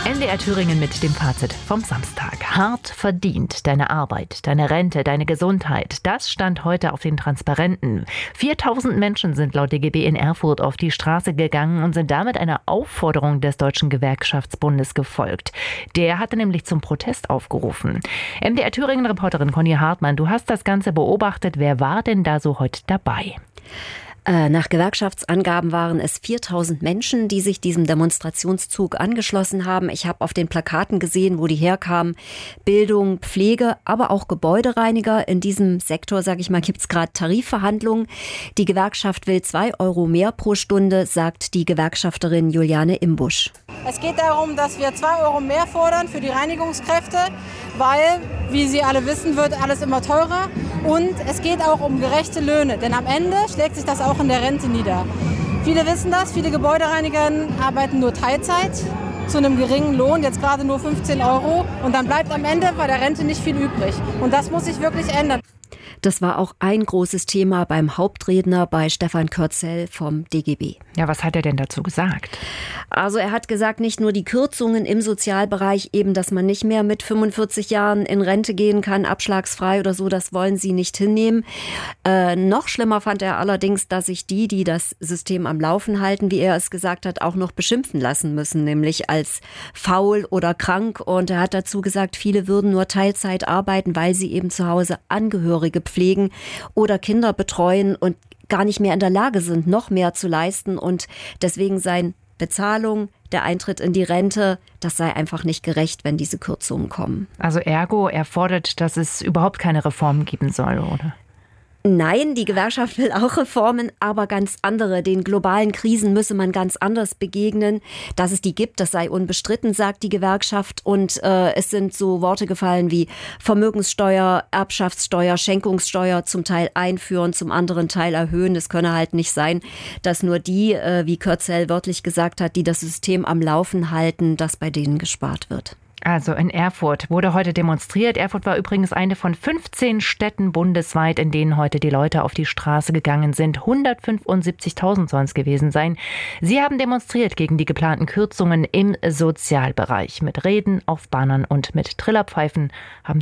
NDR Thüringen mit dem Fazit vom Samstag. Hart verdient. Deine Arbeit, deine Rente, deine Gesundheit. Das stand heute auf den Transparenten. 4000 Menschen sind laut DGB in Erfurt auf die Straße gegangen und sind damit einer Aufforderung des Deutschen Gewerkschaftsbundes gefolgt. Der hatte nämlich zum Protest aufgerufen. NDR Thüringen-Reporterin Conny Hartmann, du hast das Ganze beobachtet. Wer war denn da so heute dabei? Nach Gewerkschaftsangaben waren es 4000 Menschen, die sich diesem Demonstrationszug angeschlossen haben. Ich habe auf den Plakaten gesehen, wo die herkamen. Bildung, Pflege, aber auch Gebäudereiniger. In diesem Sektor, sage ich mal, gibt es gerade Tarifverhandlungen. Die Gewerkschaft will 2 Euro mehr pro Stunde, sagt die Gewerkschafterin Juliane Imbusch. Es geht darum, dass wir 2 Euro mehr fordern für die Reinigungskräfte, weil, wie Sie alle wissen, wird alles immer teurer. Und es geht auch um gerechte Löhne, denn am Ende schlägt sich das auch in der Rente nieder. Viele wissen das, viele Gebäudereiniger arbeiten nur Teilzeit zu einem geringen Lohn, jetzt gerade nur 15 Euro. Und dann bleibt am Ende bei der Rente nicht viel übrig. Und das muss sich wirklich ändern. Das war auch ein großes Thema beim Hauptredner bei Stefan Körzel vom DGB. Ja, was hat er denn dazu gesagt? Also er hat gesagt, nicht nur die Kürzungen im Sozialbereich, eben, dass man nicht mehr mit 45 Jahren in Rente gehen kann, abschlagsfrei oder so, das wollen sie nicht hinnehmen. Noch schlimmer fand er allerdings, dass sich die das System am Laufen halten, wie er es gesagt hat, auch noch beschimpfen lassen müssen, nämlich als faul oder krank. Und er hat dazu gesagt, viele würden nur Teilzeit arbeiten, weil sie eben zu Hause Angehörige pflegen oder Kinder betreuen und gar nicht mehr in der Lage sind, noch mehr zu leisten. Und deswegen seien Bezahlung, der Eintritt in die Rente, das sei einfach nicht gerecht, wenn diese Kürzungen kommen. Also ergo, er fordert, dass es überhaupt keine Reformen geben soll, oder? Nein, die Gewerkschaft will auch Reformen, aber ganz andere. Den globalen Krisen müsse man ganz anders begegnen. Dass es die gibt, das sei unbestritten, sagt die Gewerkschaft. Und es sind so Worte gefallen wie Vermögenssteuer, Erbschaftssteuer, Schenkungssteuer, zum Teil einführen, zum anderen Teil erhöhen. Es könne halt nicht sein, dass nur die, wie Körzel wörtlich gesagt hat, die das System am Laufen halten, dass bei denen gespart wird. Also in Erfurt wurde heute demonstriert. Erfurt war übrigens eine von 15 Städten bundesweit, in denen heute die Leute auf die Straße gegangen sind. 175.000 sollen es gewesen sein. Sie haben demonstriert gegen die geplanten Kürzungen im Sozialbereich. Mit Reden auf Bannern und mit Trillerpfeifen haben